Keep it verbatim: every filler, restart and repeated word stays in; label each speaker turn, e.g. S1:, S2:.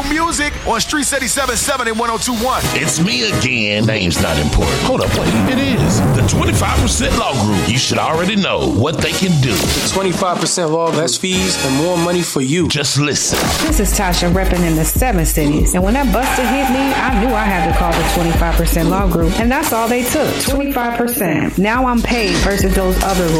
S1: new music on Streets eighty-seven point seven and one oh two point one.
S2: It's me again. Name's not important. Hold up, wait. It is. The twenty-five percent Law Group. You should already know what they can do.
S3: The twenty-five percent Law Group. Less fees and more money for you.
S2: Just listen.
S4: This is Tasha repping in the seven cities. And when that buster hit me, I knew I had to call the twenty-five percent Law Group. And that's all they took. twenty-five percent. Now I'm paid versus those other